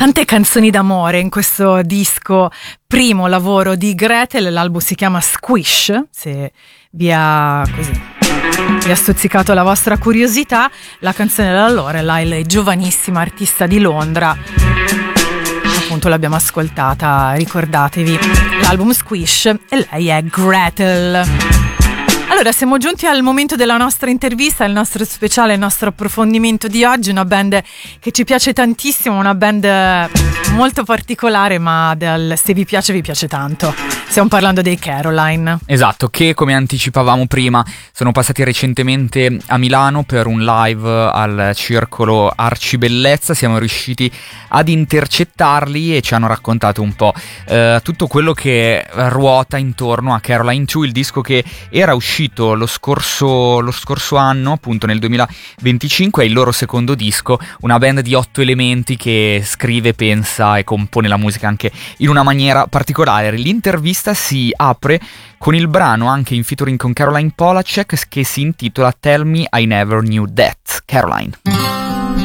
Tante canzoni d'amore in questo disco, primo lavoro di Gretel. L'album si chiama Squish, se vi ha stuzzicato la vostra curiosità. La canzone della Lorelai, lei giovanissima artista di Londra, appunto l'abbiamo ascoltata, ricordatevi, l'album Squish, e lei è Gretel. Allora, siamo giunti al momento della nostra intervista, il nostro speciale, il nostro approfondimento di oggi. Una band che ci piace tantissimo, una band molto particolare, ma se vi piace tanto. Stiamo parlando dei Caroline. Esatto, che come anticipavamo prima sono passati recentemente a Milano per un live al Circolo Arcibellezza. Siamo riusciti ad intercettarli e ci hanno raccontato un po' tutto quello che ruota intorno a Caroline 2, il disco che era uscito lo scorso anno, appunto nel 2025, è il loro secondo disco, una band di 8 elementi che scrive, pensa e compone la musica anche in una maniera particolare. L'intervista si apre con il brano, anche in featuring con Caroline Polachek, che si intitola Tell Me I Never Knew That. Caroline.